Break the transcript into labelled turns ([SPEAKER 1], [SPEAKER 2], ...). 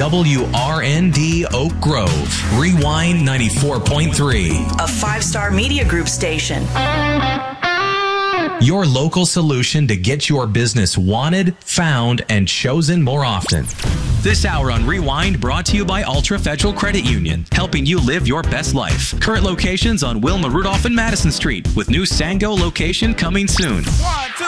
[SPEAKER 1] WRND Oak Grove, Rewind 94.3.
[SPEAKER 2] A 5-star media group station.
[SPEAKER 1] Your local solution to get your business wanted, found, and chosen more often. This hour on Rewind brought to you by Ultra Federal Credit Union, helping you live your best life. Current locations on Wilma Rudolph and Madison Street, with new Sango location coming soon.
[SPEAKER 3] 1, 2.